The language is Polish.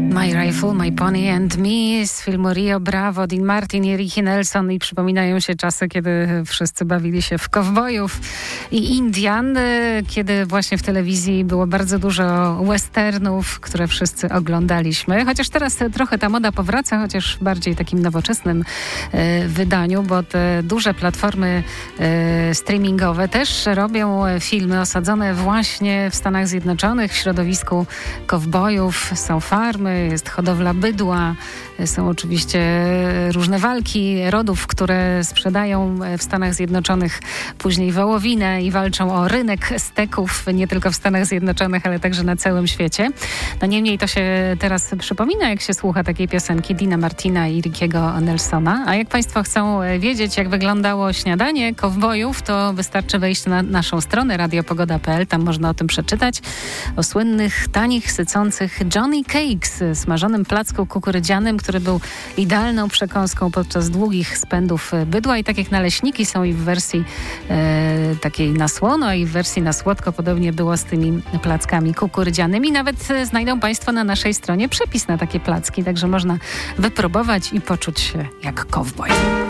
My Rifle, My Pony and Me z filmu Rio Bravo, Dean Martin i Ricky Nelson i przypominają się czasy, kiedy wszyscy bawili się w kowbojów i Indian, kiedy właśnie w telewizji było bardzo dużo westernów, które wszyscy oglądaliśmy. Chociaż teraz trochę ta moda powraca, chociaż w bardziej takim nowoczesnym wydaniu, bo te duże platformy streamingowe też robią filmy osadzone właśnie w Stanach Zjednoczonych, w środowisku kowbojów. Są farmy, jest hodowla bydła, są oczywiście różne walki rodów, które sprzedają w Stanach Zjednoczonych później wołowinę i walczą o rynek steków, nie tylko w Stanach Zjednoczonych, ale także na całym świecie. No niemniej to się teraz przypomina, jak się słucha takiej piosenki Deana Martina i Rickiego Nelsona. A jak Państwo chcą wiedzieć, jak wyglądało śniadanie kowbojów, to wystarczy wejść na naszą stronę radiopogoda.pl. Tam można o tym przeczytać. O słynnych, tanich, sycących Johnny Cakes, smażonym placku kukurydzianym, który był idealną przekąską podczas długich spędów bydła. I tak jak naleśniki są i w wersji takiej na słono, i w wersji na słodko, podobnie było z tymi plackami kukurydzianymi. Nawet znajdą Państwo na naszej stronie przepis na takie placki, także można wypróbować i poczuć się jak kowboj.